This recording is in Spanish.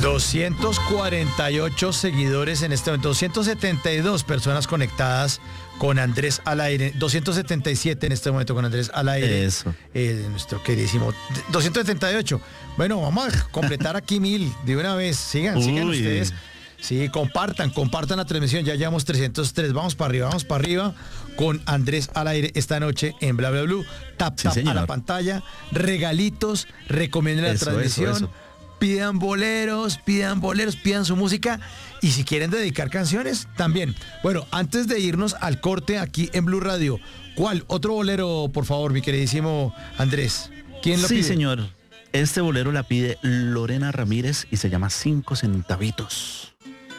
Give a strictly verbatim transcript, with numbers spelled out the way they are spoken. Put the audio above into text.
doscientos cuarenta y ocho seguidores en este momento, doscientas setenta y dos personas conectadas con Andrés al aire, doscientos setenta y siete en este momento con Andrés al aire. Eso. Eh, nuestro queridísimo doscientos setenta y ocho. Bueno, vamos a completar aquí mil de una vez. Sigan, sigan Uy. ustedes. Sí, compartan, compartan la transmisión. Ya llevamos trescientos tres. Vamos para arriba, vamos para arriba con Andrés al aire esta noche en Bla Bla Blue. Tap, Sí, tap a señor. la pantalla. Regalitos, recomienden la Eso, transmisión. eso, eso. Pidan boleros, pidan boleros, pidan su música. Y si quieren dedicar canciones, también. Bueno, antes de irnos al corte aquí en Blue Radio, ¿cuál? Otro bolero, por favor, mi queridísimo Andrés. ¿Quién lo Sí, pide? señor. Este bolero la pide Lorena Ramírez y se llama Cinco Centavitos.